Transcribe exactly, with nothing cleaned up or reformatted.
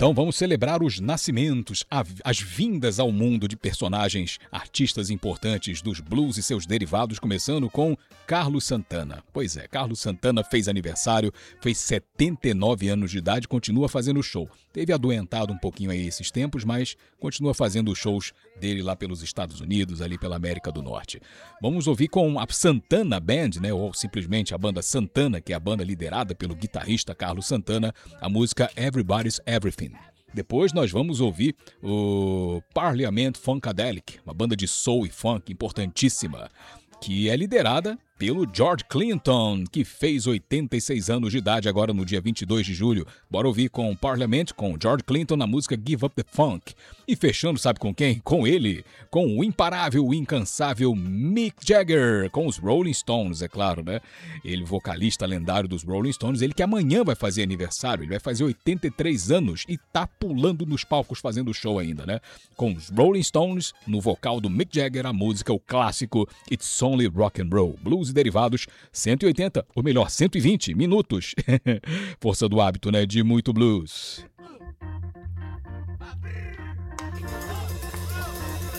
Então vamos celebrar os nascimentos, as vindas ao mundo de personagens, artistas importantes dos blues e seus derivados, começando com Carlos Santana. Pois é, Carlos Santana fez aniversário, fez setenta e nove anos de idade, continua fazendo show. Teve adoentado um pouquinho aí esses tempos, mas continua fazendo os shows dele lá pelos Estados Unidos, ali pela América do Norte. Vamos ouvir com a Santana Band, né, ou simplesmente a banda Santana, que é a banda liderada pelo guitarrista Carlos Santana, a música Everybody's Everything. Depois nós vamos ouvir o Parliament Funkadelic, uma banda de soul e funk importantíssima, que é liderada pelo George Clinton, que fez oitenta e seis anos de idade agora no dia vinte e dois de julho. Bora ouvir com o Parliament, com George Clinton na música Give Up the Funk. E fechando, sabe com quem? Com ele, com o imparável, o incansável Mick Jagger, com os Rolling Stones, é claro, né? Ele, vocalista lendário dos Rolling Stones, ele que amanhã vai fazer aniversário, ele vai fazer oitenta e três anos e tá pulando nos palcos fazendo show ainda, né? Com os Rolling Stones, no vocal do Mick Jagger, a música, o clássico It's Only Rock and Roll, blues e derivados, cento e oitenta, ou melhor, cento e vinte minutos. Força do hábito, né? De muito blues.